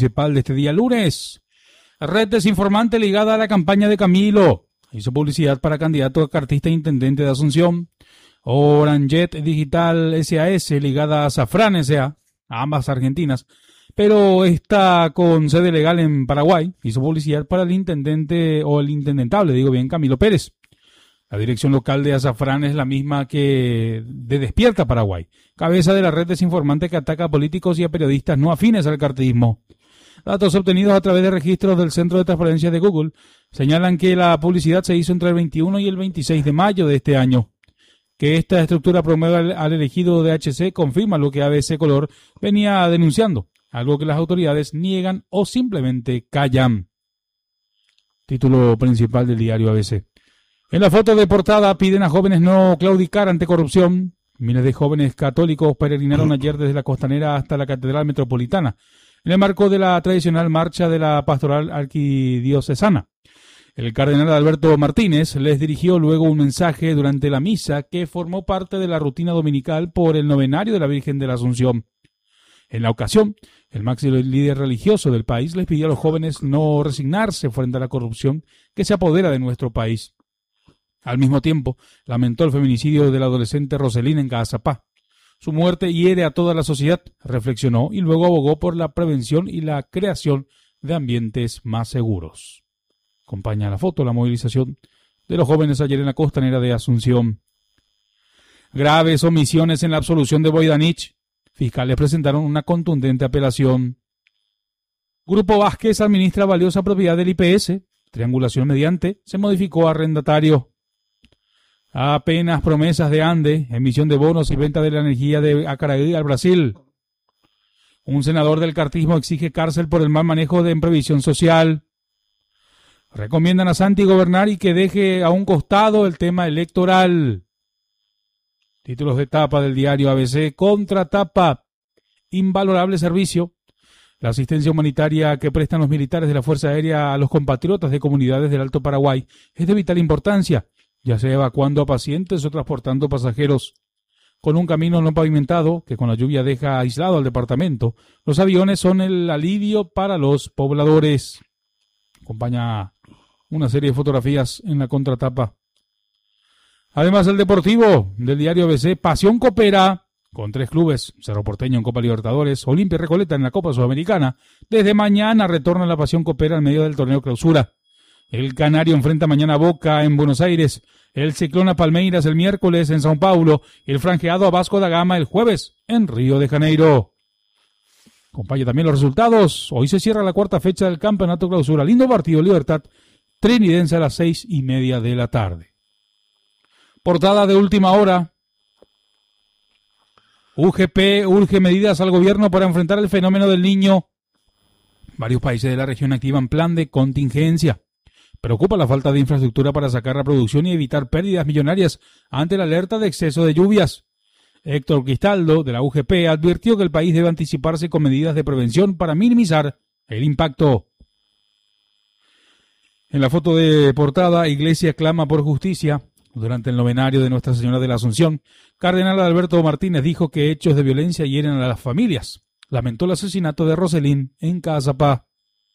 principal de este día lunes. Red desinformante ligada a la campaña de Camilo. Hizo publicidad para candidato a cartista e intendente de Asunción. Oranjet Digital SAS ligada a Safran S.A., ambas argentinas, pero está con sede legal en Paraguay. Hizo publicidad para el intendente, o el intendentable, digo bien, Camilo Pérez. La dirección local de Azafrán es la misma que de Despierta Paraguay, cabeza de la red desinformante que ataca a políticos y a periodistas no afines al cartismo. Datos obtenidos a través de registros del Centro de Transparencia de Google señalan que la publicidad se hizo entre el 21 y el 26 de mayo de este año. Que esta estructura promueva al elegido de HC confirma lo que ABC Color venía denunciando, algo que las autoridades niegan o simplemente callan. Título principal del diario ABC. En la foto de portada piden a jóvenes no claudicar ante corrupción. Miles de jóvenes católicos peregrinaron ayer desde la Costanera hasta la Catedral Metropolitana, en el marco de la tradicional marcha de la Pastoral Arquidiocesana. El cardenal Alberto Martínez les dirigió luego un mensaje durante la misa que formó parte de la rutina dominical por el novenario de la Virgen de la Asunción. En la ocasión, el máximo líder religioso del país les pidió a los jóvenes no resignarse frente a la corrupción que se apodera de nuestro país. Al mismo tiempo, lamentó el feminicidio del adolescente Roselín en Caazapá. Su muerte hiere a toda la sociedad, reflexionó, y luego abogó por la prevención y la creación de ambientes más seguros. Acompaña la foto la movilización de los jóvenes ayer en la Costanera de Asunción. Graves omisiones en la absolución de Voidanich. Fiscales presentaron una contundente apelación. Grupo Vázquez administra valiosa propiedad del IPS. Triangulación mediante. Se modificó arrendatario. Apenas promesas de Ande, emisión de bonos y venta de la energía de Acaraí al Brasil. Un senador del cartismo exige cárcel por el mal manejo de previsión social. Recomiendan a Santi gobernar y que deje a un costado el tema electoral. Títulos de tapa del diario ABC. Contratapa. Invalorable servicio. La asistencia humanitaria que prestan los militares de la Fuerza Aérea a los compatriotas de comunidades del Alto Paraguay es de vital importancia, ya sea evacuando a pacientes o transportando pasajeros. Con un camino no pavimentado, que con la lluvia deja aislado al departamento, los aviones son el alivio para los pobladores. Acompaña una serie de fotografías en la contratapa. Además, el deportivo del diario ABC. Pasión coopera con 3 clubes, Cerro Porteño en Copa Libertadores, Olimpia y Recoleta en la Copa Sudamericana. Desde mañana retorna la Pasión coopera en medio del torneo Clausura. El Canario enfrenta mañana a Boca en Buenos Aires, el Ciclón a Palmeiras el miércoles en São Paulo y el Franjeado a Vasco da Gama el jueves en Río de Janeiro. Acompaña también los resultados. Hoy se cierra la 4ª fecha del Campeonato Clausura. Lindo partido, Libertad Trinidense a las 6:30 de la tarde. Portada de última hora. UGP urge medidas al gobierno para enfrentar el fenómeno del Niño. Varios países de la región activan plan de contingencia. Preocupa la falta de infraestructura para sacar la producción y evitar pérdidas millonarias ante la alerta de exceso de lluvias. Héctor Cristaldo, de la UGP, advirtió que el país debe anticiparse con medidas de prevención para minimizar el impacto. En la foto de portada, Iglesia clama por justicia. Durante el novenario de Nuestra Señora de la Asunción, Cardenal Alberto Martínez dijo que hechos de violencia hieren a las familias. Lamentó el asesinato de Roselín en Caazapá.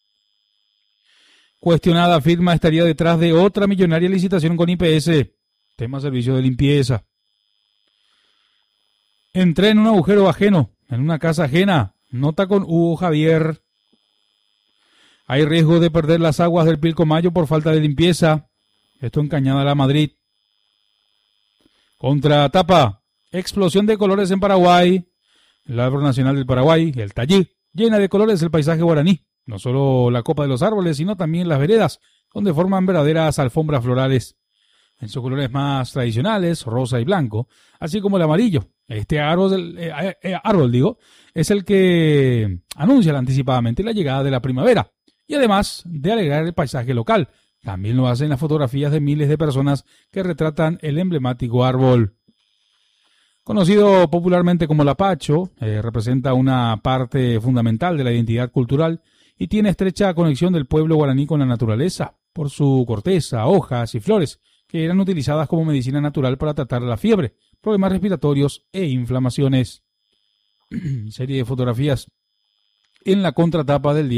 Cuestionada firma estaría detrás de otra millonaria licitación con IPS. Tema servicio de limpieza. Entré en un agujero ajeno, en una casa ajena. Nota con Hugo Javier. Hay riesgo de perder las aguas del Pilcomayo por falta de limpieza. Esto en Cañada La Madrid. Contratapa. Explosión de colores en Paraguay. El árbol nacional del Paraguay, el tallí, llena de colores el paisaje guaraní. No solo la copa de los árboles, sino también las veredas, donde forman verdaderas alfombras florales. En sus colores más tradicionales, rosa y blanco, así como el amarillo. Este árbol, es el que anuncia anticipadamente la llegada de la primavera. Y además de alegrar el paisaje local, también lo hacen las fotografías de miles de personas que retratan el emblemático árbol. Conocido popularmente como lapacho, representa una parte fundamental de la identidad cultural y tiene estrecha conexión del pueblo guaraní con la naturaleza, por su corteza, hojas y flores, que eran utilizadas como medicina natural para tratar la fiebre, problemas respiratorios e inflamaciones. Serie de fotografías en la contratapa del día.